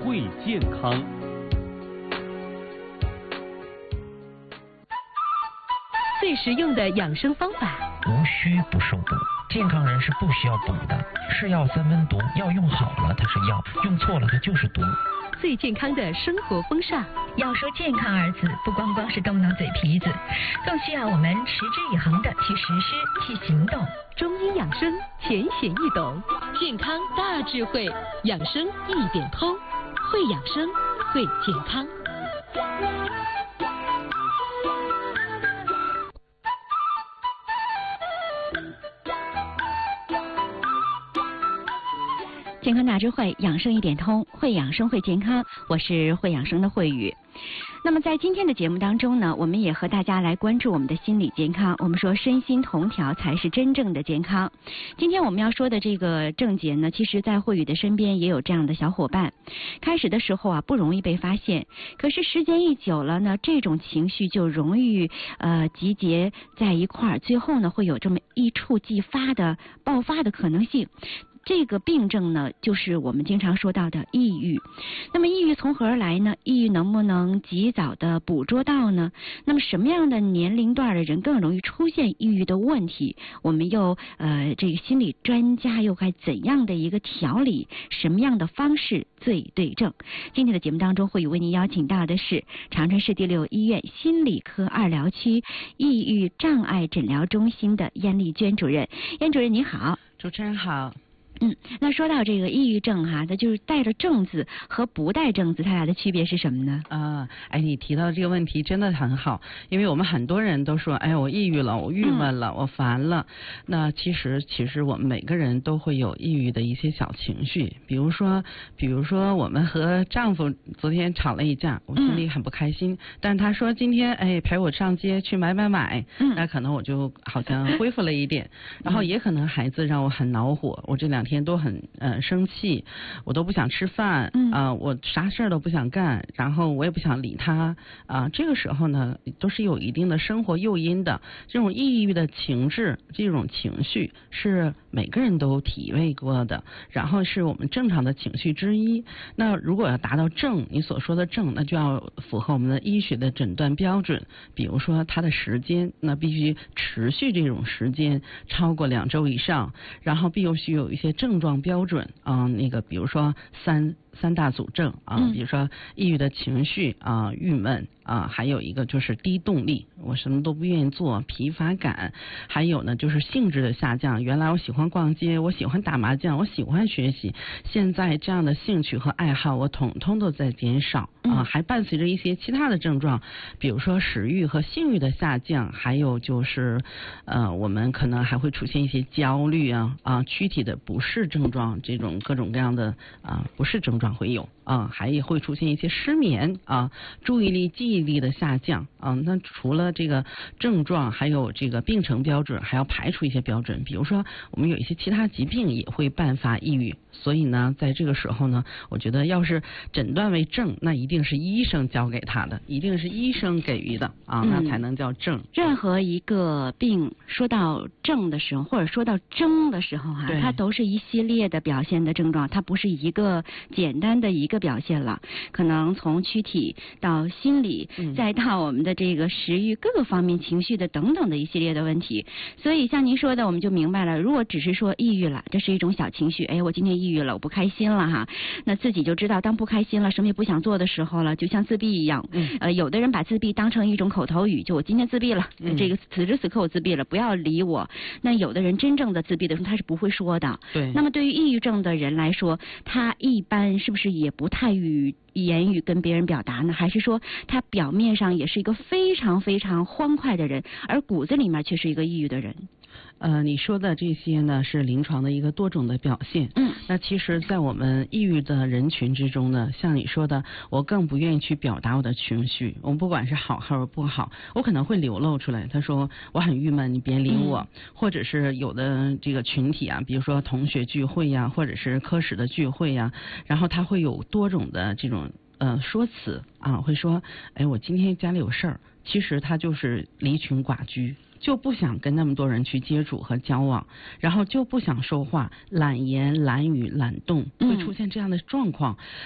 会健康。 最实用的养生方法， 无需不受补。健康人是不需要补的，是药三分毒，药用好了它是药，用错了它就是毒。 最健康的生活风尚， 要说健康二字，不光光是动动嘴皮子，更需要我们持之以恒的去实施、去行动。 中医养生浅显易懂，健康大智慧，养生一点通，会养生，会健康。健康大智慧，养生一点通，会养生会健康。我是会养生的慧宇。那么在今天的节目当中呢，我们也和大家来关注我们的心理健康。我们说身心同调才是真正的健康。今天我们要说的这个症结呢，其实在慧宇的身边也有这样的小伙伴。开始的时候啊，不容易被发现，可是时间一久了呢，这种情绪就容易集结在一块儿，最后呢会有这么一触即发的爆发的可能性。这个病症呢，就是我们经常说到的抑郁。那么抑郁从何而来呢？抑郁能不能及早的捕捉到呢？那么什么样的年龄段的人更容易出现抑郁的问题？我们又这个心理专家又该怎样的一个调理？什么样的方式最对症？今天的节目当中会为您邀请到的是长春市第6医院心理科2疗区抑郁障碍诊疗中心的燕丽娟主任。燕主任你好。 主持人好。 那说到这个抑郁症哈，它就是带着症字和不带症字，它俩的区别是什么呢？ 你提到这个问题真的很好，因为我们很多人都说，我抑郁了，我郁闷了，我烦了。那其实我们每个人都会有抑郁的一些小情绪，比如说我们和丈夫昨天吵了一架，我心里很不开心，但是他说今天陪我上街去买，那可能我就好像恢复了一点。然后也可能孩子让我很恼火，我这2天都很生气，我都不想吃饭我啥事儿都不想干，然后我也不想理他这个时候呢，都是有一定的生活诱因的。这种抑郁的情志，这种情绪是每个人都体味过的，然后是我们正常的情绪之一。那如果要达到症，你所说的症，那就要符合我们的医学的诊断标准，比如说它的时间，那必须持续这种时间超过2周以上，然后必须有一些症状标准比如说三大组症比如说抑郁的情绪郁闷还有一个就是低动力，我什么都不愿意做，疲乏感，还有呢就是兴致的下降。原来我喜欢逛街，我喜欢打麻将，我喜欢学习，现在这样的兴趣和爱好我统统都在减少还伴随着一些其他的症状，比如说食欲和性欲的下降，还有就是我们可能还会出现一些焦虑躯体的不适症状，这种各种各样的不适症状会有还会出现一些失眠注意力、记忆力的下降那除了这个症状，还有这个病程标准，还要排除一些标准，比如说我们有一些其他疾病也会伴发抑郁。所以呢，在这个时候呢，我觉得要是诊断为症，那一定是医生教给他的，一定是医生给予的那才能叫症。 任何一个病说到症的时候，或者说到征的时候它都是一系列的表现的症状，它不是一个简单的一个表现了，可能从躯体到心理再到我们的这个食欲各个方面情绪的等等的一系列的问题。所以像您说的，我们就明白了，如果只是说抑郁了，这是一种小情绪，我今天抑郁了，我不开心了那自己就知道当不开心了，什么也不想做的时候了，就像自闭一样有的人把自闭当成一种口头语，就我今天自闭了这个此时此刻我自闭了，不要理我。那有的人真正的自闭的时候他是不会说的。 对。 那么对于抑郁症的人来说，他一般是不是也不太与言语跟别人表达呢？还是说他表面上也是一个非常非常欢快的人，而骨子里面却是一个抑郁的人？ 你说的这些呢，是临床的一个多种的表现。那其实在我们抑郁的人群之中呢，像你说的，我更不愿意去表达我的情绪，我不管是好还是不好，我可能会流露出来。他说我很郁闷，你别理我。或者是有的这个群体比如说同学聚会或者是科室的聚会然后他会有多种的这种说辞会说我今天家里有事儿，其实他就是离群寡居，就不想跟那么多人去接触和交往，然后就不想说话，懒言懒语懒动，会出现这样的状况。